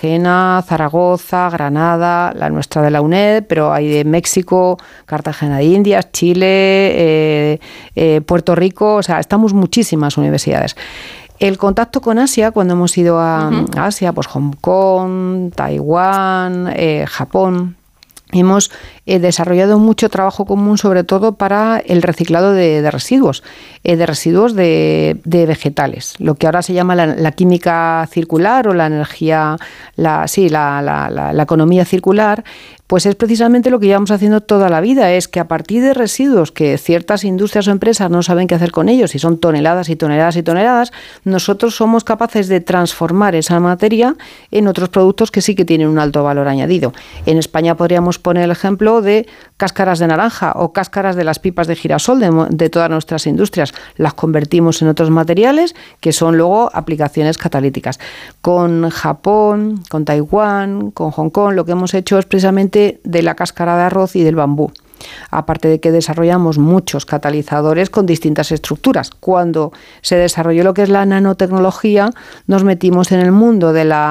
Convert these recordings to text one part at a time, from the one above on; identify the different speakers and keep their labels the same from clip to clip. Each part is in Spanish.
Speaker 1: Cartagena, Zaragoza, Granada, la nuestra de la UNED, pero hay de México, Cartagena de Indias, Chile, Puerto Rico, o sea, estamos muchísimas universidades. El contacto con Asia, cuando hemos ido a Asia, pues Hong Kong, Taiwán, Japón, hemos desarrollado mucho trabajo común, sobre todo para el reciclado de residuos de vegetales, lo que ahora se llama la química circular o la energía, la economía circular. Pues es precisamente lo que llevamos haciendo toda la vida, es que a partir de residuos que ciertas industrias o empresas no saben qué hacer con ellos, y son toneladas y toneladas y toneladas, nosotros somos capaces de transformar esa materia en otros productos que sí que tienen un alto valor añadido. En España podríamos poner el ejemplo de cáscaras de naranja o cáscaras de las pipas de girasol de todas nuestras industrias. Las convertimos en otros materiales que son luego aplicaciones catalíticas. Con Japón, con Taiwán, con Hong Kong, lo que hemos hecho es precisamente de la cáscara de arroz y del bambú. Aparte de que desarrollamos muchos catalizadores con distintas estructuras. Cuando se desarrolló lo que es la nanotecnología, nos metimos en el mundo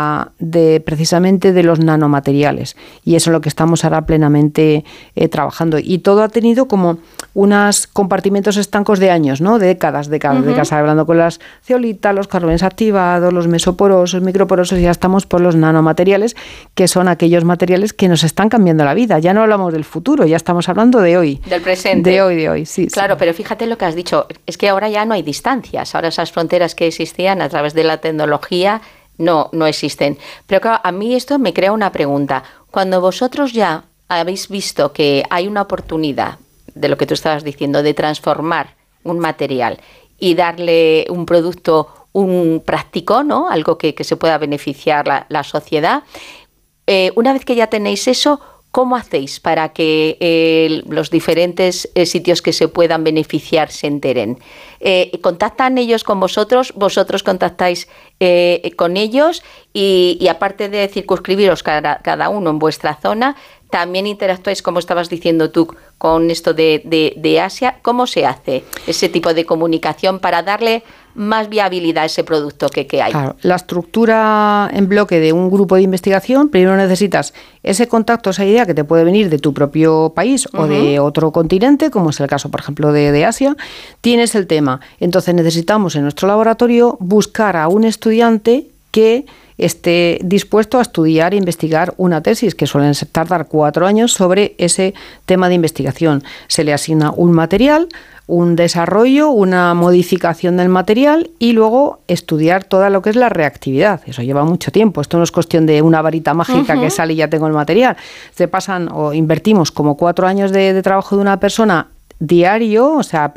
Speaker 1: precisamente de los nanomateriales, y eso es lo que estamos ahora plenamente trabajando. Y todo ha tenido como unos compartimentos estancos de años, ¿no? De décadas, hablando con las zeolitas, los carbones activados, los mesoporosos, microporosos, y ya estamos por los nanomateriales, que son aquellos materiales que nos están cambiando la vida. Ya no hablamos del futuro, ya estamos hablando de hoy.
Speaker 2: Del presente.
Speaker 1: De hoy, sí.
Speaker 2: Claro,
Speaker 1: sí.
Speaker 2: Pero fíjate lo que has dicho, es que ahora ya no hay distancias, ahora esas fronteras que existían a través de la tecnología no existen. Pero claro, a mí esto me crea una pregunta. Cuando vosotros ya habéis visto que hay una oportunidad, de lo que tú estabas diciendo, de transformar un material y darle un producto, un práctico, ¿no? Algo que se pueda beneficiar la sociedad, una vez que ya tenéis eso, ¿cómo hacéis para que los diferentes sitios que se puedan beneficiar se enteren? ¿Contactan ellos con vosotros? ¿Vosotros contactáis con ellos? Y aparte de circunscribiros cada uno en vuestra zona, también interactuáis, como estabas diciendo tú, con esto de Asia. ¿Cómo se hace ese tipo de comunicación para darle más viabilidad a ese producto que hay?
Speaker 1: Claro, la estructura en bloque de un grupo de investigación, primero necesitas ese contacto, esa idea que te puede venir de tu propio país o de otro continente, como es el caso, por ejemplo, de Asia. Tienes el tema. Entonces necesitamos en nuestro laboratorio buscar a un estudiante que esté dispuesto a estudiar e investigar una tesis, que suelen tardar 4 años, sobre ese tema de investigación. Se le asigna un material, un desarrollo, una modificación del material y luego estudiar toda lo que es la reactividad. Eso lleva mucho tiempo. Esto no es cuestión de una varita mágica que sale y ya tengo el material. Se pasan o invertimos como 4 años de trabajo de una persona diario, o sea,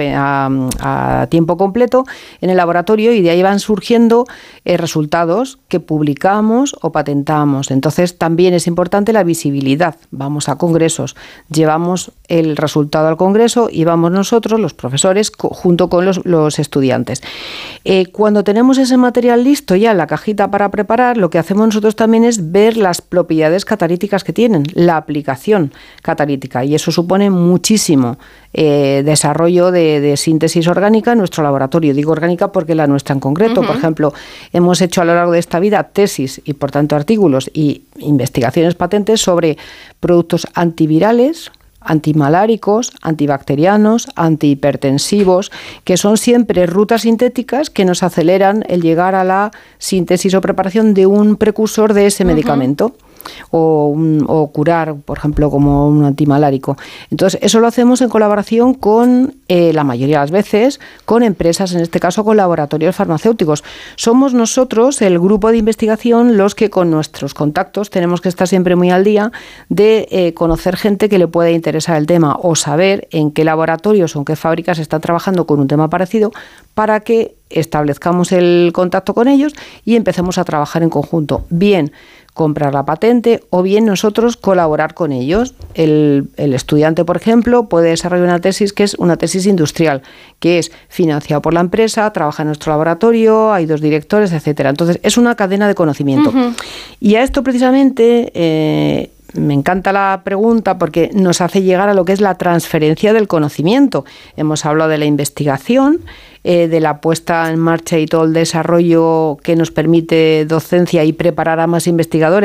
Speaker 1: a tiempo completo en el laboratorio, y de ahí van surgiendo resultados que publicamos o patentamos. Entonces también es importante la visibilidad. Vamos a congresos, llevamos el resultado al congreso y vamos nosotros, los profesores, junto con los estudiantes. Cuando tenemos ese material listo ya en la cajita para preparar, lo que hacemos nosotros también es ver las propiedades catalíticas que tienen, la aplicación catalítica, y eso supone muchísimo desarrollo de síntesis orgánica en nuestro laboratorio. Digo orgánica porque la nuestra en concreto. Por ejemplo, hemos hecho a lo largo de esta vida tesis y por tanto artículos y investigaciones patentes sobre productos antivirales, antimaláricos, antibacterianos, antihipertensivos, que son siempre rutas sintéticas que nos aceleran el llegar a la síntesis o preparación de un precursor de ese medicamento. O curar, por ejemplo, como un antimalárico. Entonces, eso lo hacemos en colaboración con, la mayoría de las veces, con empresas, en este caso con laboratorios farmacéuticos. Somos nosotros, el grupo de investigación, los que con nuestros contactos tenemos que estar siempre muy al día de conocer gente que le pueda interesar el tema o saber en qué laboratorios o en qué fábricas están trabajando con un tema parecido para que establezcamos el contacto con ellos y empecemos a trabajar en conjunto. Bien, comprar la patente o bien nosotros colaborar con ellos. El estudiante, por ejemplo, puede desarrollar una tesis que es una tesis industrial, que es financiada por la empresa, trabaja en nuestro laboratorio, hay 2 directores, etcétera. Entonces, es una cadena de conocimiento. Y a esto precisamente me encanta la pregunta porque nos hace llegar a lo que es la transferencia del conocimiento. Hemos hablado de la investigación, de la puesta en marcha y todo el desarrollo que nos permite docencia y preparar a más investigadores